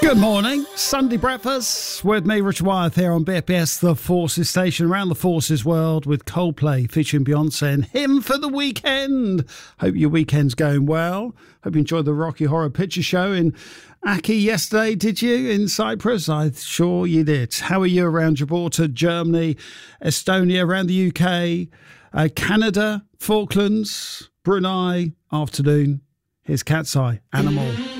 Good morning, Sunday breakfast with me, Richard Wyeth, here on BFBS, the Forces Station, around the Forces world with Coldplay featuring Beyonce and Hymn for the Weekend. Hope your weekend's going well. Hope you enjoyed the Rocky Horror Picture Show in Aki yesterday, did you, in Cyprus? I'm sure you did. How are you around Gibraltar, Germany, Estonia, around the UK, Canada, Falklands, Brunei? Afternoon. Here's Cat's Eye, Animal.